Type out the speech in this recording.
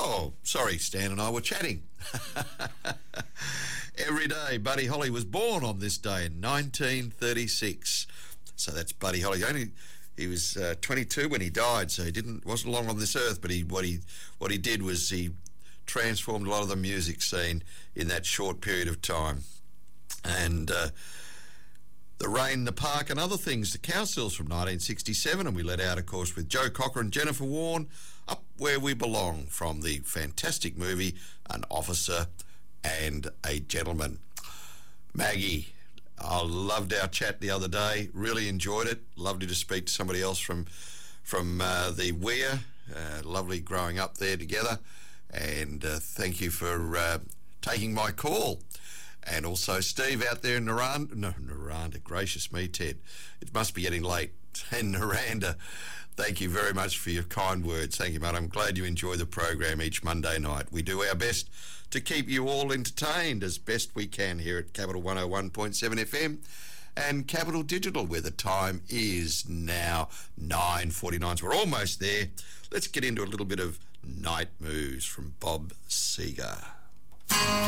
Oh, sorry, Stan and I were chatting. Every day, Buddy Holly was born on this day in 1936. So that's Buddy Holly. He was 22 when he died, so he wasn't long on this earth. But what he did was he transformed a lot of the music scene in that short period of time. And The Rain, the Park and Other Things, the Cowsills from 1967, and we let out, of course, with Joe Cocker and Jennifer Warne, Up Where We Belong, from the fantastic movie An Officer and a Gentleman. Maggie, I loved our chat the other day, really enjoyed it. Lovely to speak to somebody else from the Weir. Lovely growing up there together, and thank you for taking my call. And also Steve out there in Naranda, gracious me, Ted. It must be getting late. And Naranda, thank you very much for your kind words. Thank you, mate. I'm glad you enjoy the program each Monday night. We do our best to keep you all entertained as best we can here at Capital 101.7 FM and Capital Digital, where the time is now 9:49. So we're almost there. Let's get into a little bit of Night Moves from Bob Seger.